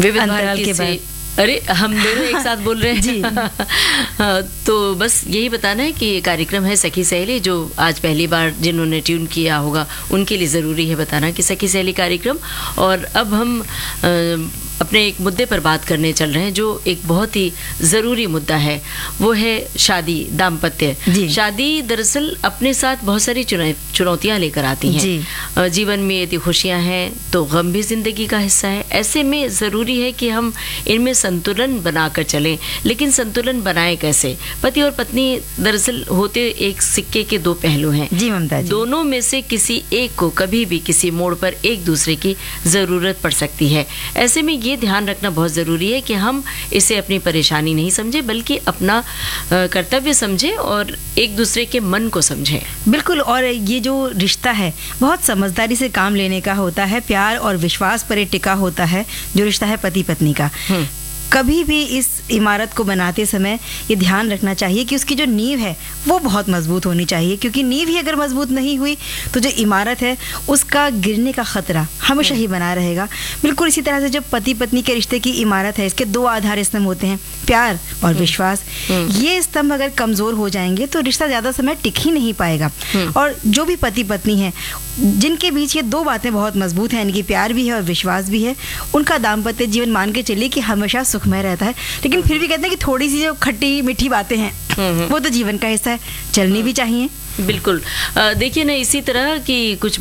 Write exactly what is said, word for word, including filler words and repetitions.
विविध भारती से। अरे हम दोनों एक साथ बोल रहे हैं जी। तो बस यही बताना है कि ये कार्यक्रम है सखी सहेली, जो आज पहली बार जिन्होंने ट्यून किया होगा उनके लिए ज़रूरी है बताना कि सखी सहेली कार्यक्रम। और अब हम आ, अपने एक मुद्दे पर बात करने चल रहे हैं जो एक बहुत ही ज़रूरी मुद्दा है, वो है शादी, दाम्पत्य। शादी दरअसल अपने साथ बहुत सारी चुनौतियाँ लेकर आती हैं। जीवन में यदि खुशियाँ हैं तो गम भी ज़िंदगी का हिस्सा है। ऐसे में ज़रूरी है कि हम इनमें संतुलन बनाकर चलें। लेकिन संतुलन बनाएं कैसे? पति और पत्नी दरअसल होते एक सिक्के के दो पहलू हैं। जी ममता जी। दोनों में से किसी एक को कभी भी किसी मोड़ पर एक दूसरे की ज़रूरत पड़ सकती है। ऐसे में ये ध्यान रखना बहुत ज़रूरी है कि हम इसे अपनी परेशानी नहीं समझें, बल्कि अपना कर्तव्य समझें और एक दूसरे के मन को समझें। बिल्कुल। और ये जो रिश्ता है बहुत समझदारी से काम लेने का होता है, प्यार और विश्वास पर टिका होता है जो रिश्ता है पति पत्नी का। कभी भी इस इमारत को बनाते समय ये ध्यान रखना चाहिए कि उसकी जो नींव है वो बहुत मजबूत होनी चाहिए, क्योंकि नींव ही अगर मजबूत नहीं हुई तो जो इमारत है उसका गिरने का खतरा हमेशा ही बना रहेगा। बिल्कुल इसी तरह से जो पति पत्नी के रिश्ते की इमारत है, इसके दो आधार स्तंभ होते हैं, प्यार और विश्वास। ये स्तंभ अगर कमज़ोर हो जाएंगे तो रिश्ता ज़्यादा समय टिक ही नहीं पाएगा। और जो भी पति पत्नी है जिनके बीच ये दो बातें बहुत मजबूत हैं, यानी कि प्यार भी है और विश्वास भी है, उनका दाम्पत्य जीवन मान के चलिए कि हमेशा सुखमय रहता है। लेकिन फिर भी कहते हैं कि थोड़ी सी जो खट्टी मीठी बातें हैं वो तो जीवन का हिस्सा है, चलनी भी चाहिए। बिल्कुल। देखिए ना, इसी तरह की कुछ